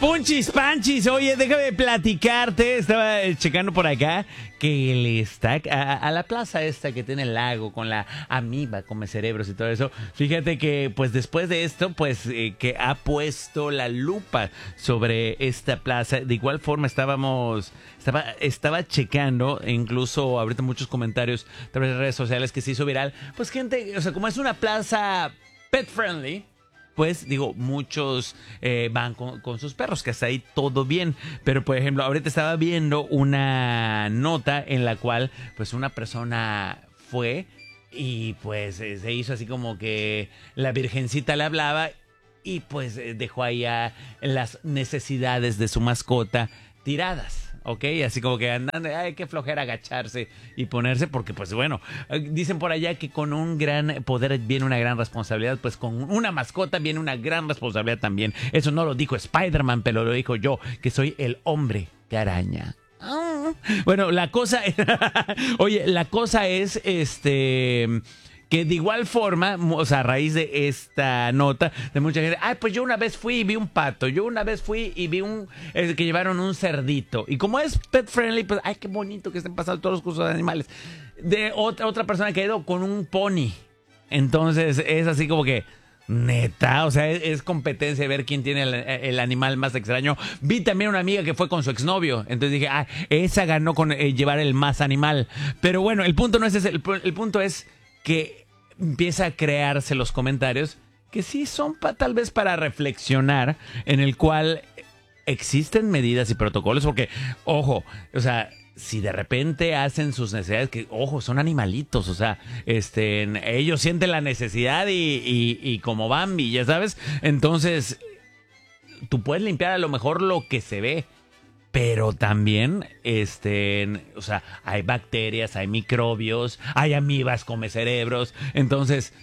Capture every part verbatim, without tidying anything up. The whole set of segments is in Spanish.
Punchis, panchis, oye, déjame platicarte. Estaba checando por acá que el está a, a la plaza esta que tiene el lago con la amiba, come cerebros y todo eso. Fíjate que pues después de esto, pues eh, que ha puesto la lupa sobre esta plaza. De igual forma estábamos, estaba, estaba checando, e incluso ahorita muchos comentarios a través de redes sociales que se hizo viral. Pues gente, o sea, como es una plaza pet friendly, pues digo, muchos eh, van con, con sus perros, que hasta ahí todo bien. Pero por ejemplo, ahorita estaba viendo una nota en la cual pues una persona fue y pues eh, se hizo así como que la virgencita le hablaba y pues eh, dejó ahí a las necesidades de su mascota tiradas. Ok, así como que andan, ay, qué flojera agacharse y ponerse, porque pues bueno, dicen por allá que con un gran poder viene una gran responsabilidad, pues con una mascota viene una gran responsabilidad también. Eso no lo dijo Spider-Man, pero lo dijo yo, que soy el hombre de araña. Bueno, la cosa, oye, la cosa es, este... que de igual forma, o sea, a raíz de esta nota, de mucha gente, ay, pues yo una vez fui y vi un pato, yo una vez fui y vi un, eh, que llevaron un cerdito. Y como es pet friendly, pues, ay, qué bonito que estén pasando todos los cursos de animales. De otra, otra persona que ha ido con un pony. Entonces, es así como que, neta, o sea, es, es competencia de ver quién tiene el, el animal más extraño. Vi también una amiga que fue con su exnovio. Entonces dije, ah, esa ganó con eh, llevar el más animal. Pero bueno, el punto no es ese, el, el punto es que empieza a crearse los comentarios que sí son pa, tal vez para reflexionar, en el cual existen medidas y protocolos, porque, ojo, o sea, si de repente hacen sus necesidades, que, ojo, son animalitos, o sea, este, ellos sienten la necesidad y, y, y como Bambi, ya sabes, entonces tú puedes limpiar a lo mejor lo que se ve, pero también, este, o sea, hay bacterias, hay microbios, hay amibas come cerebros. Entonces,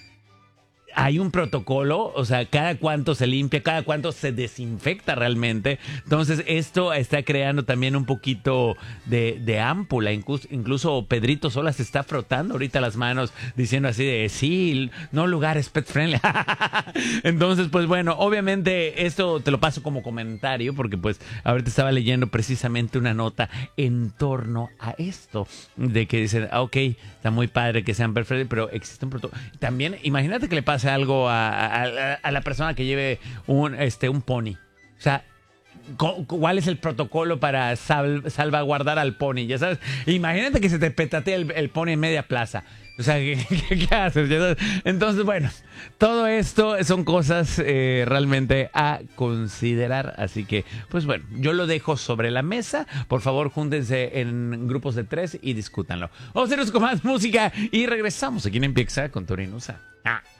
hay un protocolo, o sea, cada cuánto se limpia, cada cuánto se desinfecta realmente. Entonces, esto está creando también un poquito de, de ámpula. Incluso, incluso Pedrito Sola se está frotando ahorita las manos, diciendo así de, sí, no lugares pet friendly. Entonces, pues bueno, obviamente esto te lo paso como comentario, porque pues ahorita estaba leyendo precisamente una nota en torno a esto, de que dicen, ah, ok, está muy padre que sean pet friendly, pero existe un protocolo. También, imagínate que le pase algo a, a, a la persona que lleve un, este, un pony. O sea, ¿cuál es el protocolo para sal, salvaguardar al pony? Ya sabes, imagínate que se te petatea el, el pony en media plaza. O sea, ¿qué, qué, qué haces? Entonces, bueno, todo esto son cosas eh, realmente a considerar. Así que, pues bueno, yo lo dejo sobre la mesa. Por favor, júntense en grupos de tres y discútanlo. Vamos a irnos con más música y regresamos aquí en Empieza con Tori Nusa. Ah.